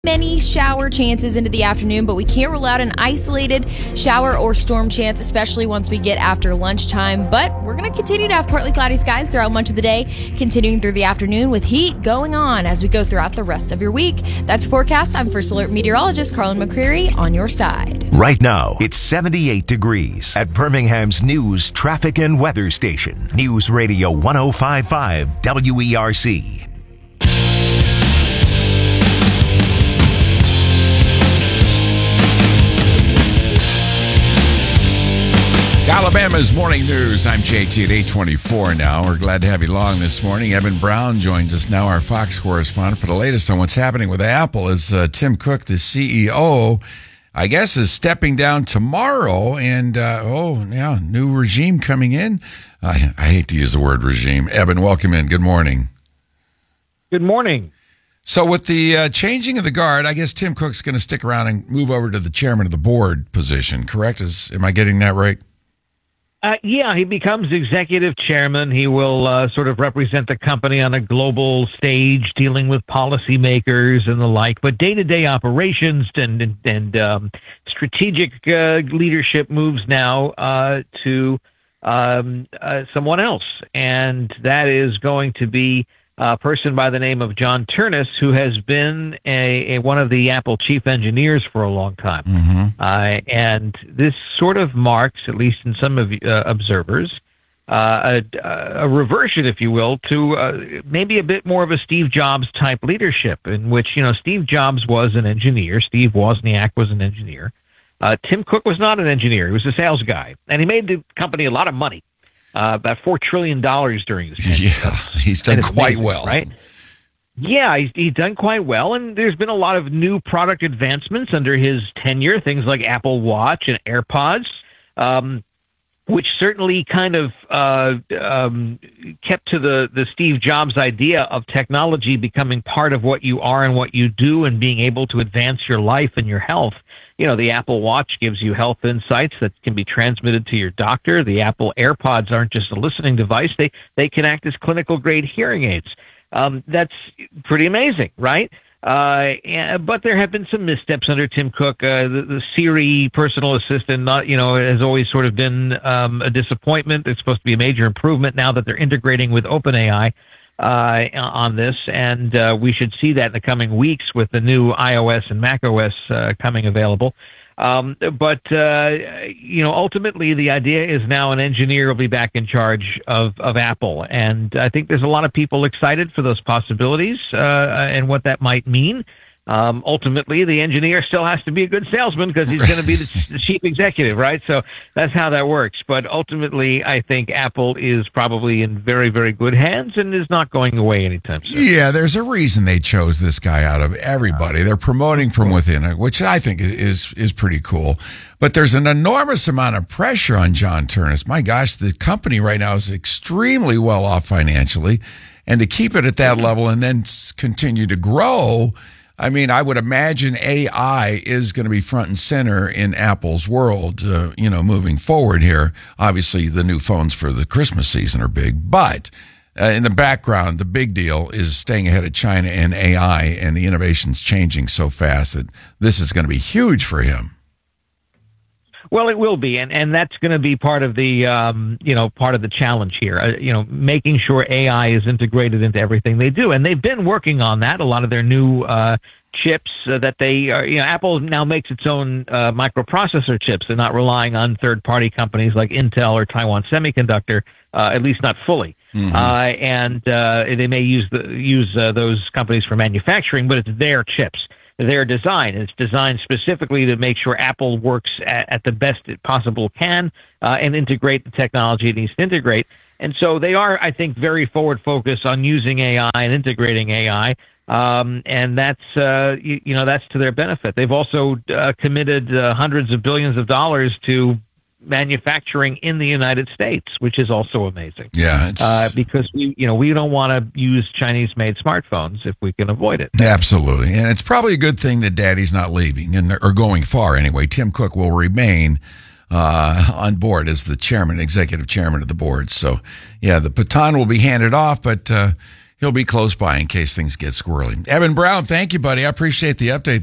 Many shower chances into the afternoon, but we can't rule out an isolated shower or storm chance, especially once we get after lunchtime. But we're going to continue to have partly cloudy skies throughout much of the day, continuing through the afternoon with heat going on as we go throughout the rest of your week. That's forecast. I'm First Alert meteorologist Carlin McCreary on your side. Right now, it's 78 degrees at Birmingham's news, traffic, and weather station. News Radio 105.5 WERC. Alabama's Morning News. I'm JT at 8:24 now. We're glad to have you along this morning. Evan Brown joins us now, our Fox correspondent, for the latest on what's happening with Apple as Tim Cook, the CEO, I guess, is stepping down tomorrow. And, new regime coming in. I hate to use the word regime. Evan, welcome in. Good morning. Good morning. So with the changing of the guard, I guess Tim Cook's going to stick around and move over to the chairman of the board position, correct? Am I getting that right? Yeah, he becomes executive chairman. He will sort of represent the company on a global stage, dealing with policymakers and the like. But day-to-day operations and strategic leadership moves now to someone else, and that is going to be a person by the name of John Ternus, who has been one of the Apple chief engineers for a long time. Mm-hmm. And this sort of marks, at least in some of observers, a reversion, if you will, to maybe a bit more of a Steve Jobs type leadership, in which, Steve Jobs was an engineer. Steve Wozniak was an engineer. Tim Cook was not an engineer. He was a sales guy, and he made the company a lot of money. About $4 trillion during this tenure. Yeah, he's done quite well. Right? Yeah, he's done quite well, and there's been a lot of new product advancements under his tenure, things like Apple Watch and AirPods, which certainly kind of kept to the Steve Jobs idea of technology becoming part of what you are and what you do and being able to advance your life and your health. The Apple Watch gives you health insights that can be transmitted to your doctor. The Apple AirPods aren't just a listening device. They can act as clinical-grade hearing aids. That's pretty amazing, right? But there have been some missteps under Tim Cook. The Siri personal assistant, has always sort of been a disappointment. It's supposed to be a major improvement now that they're integrating with OpenAI on this, and we should see that in the coming weeks with the new iOS and macOS coming available. But ultimately, the idea is now an engineer will be back in charge of Apple, and I think there's a lot of people excited for those possibilities and what that might mean. Ultimately, the engineer still has to be a good salesman because he's going to be the chief executive, right? So that's how that works. But ultimately, I think Apple is probably in very, very good hands and is not going away anytime soon. Yeah, there's a reason they chose this guy out of everybody. They're promoting from within, which I think is pretty cool. But there's an enormous amount of pressure on John Ternus. My gosh, the company right now is extremely well off financially. And to keep it at that level and then continue to grow, I mean, I would imagine AI is going to be front and center in Apple's world, moving forward here. Obviously, the new phones for the Christmas season are big, but in the background, the big deal is staying ahead of China and AI, and the innovation's changing so fast that this is going to be huge for him. Well, it will be, and that's going to be part of the part of the challenge here. Making sure AI is integrated into everything they do, and they've been working on that. A lot of their new chips that they are, Apple now makes its own microprocessor chips. They're not relying on third-party companies like Intel or Taiwan Semiconductor, at least not fully. Mm-hmm. And they may use those companies for manufacturing, but it's their chips. Their design. It's designed specifically to make sure Apple works at the best it possible can and integrate the technology it needs to integrate. And so they are, I think, very forward focused on using AI and integrating AI. And that's that's to their benefit. They've also committed hundreds of billions of dollars to manufacturing in the United States, which is also amazing. Yeah, because we don't want to use Chinese-made smartphones if we can avoid it. Absolutely, and it's probably a good thing that Daddy's not leaving or going far anyway. Tim Cook will remain on board as the executive chairman of the board. So, yeah, the baton will be handed off, but He'll be close by in case things get squirrely. Evan Brown, thank you, buddy. I appreciate the update.